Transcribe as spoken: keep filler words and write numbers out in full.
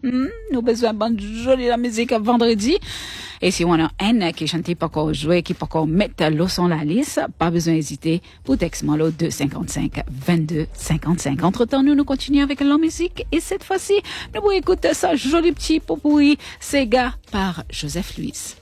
Nous besoin de jolie la musique vendredi. Et si on a un qui chante pas encore jouer, qui pas encore mettre le son la liste, pas besoin d'hésiter pour texte moi le deux cinquante-cinq vingt-deux cinquante-cinq. Entre-temps, nous nous continuons avec la musique et cette fois-ci, nous allons écouter ça joli petit popouille Sega par Joseph Louis.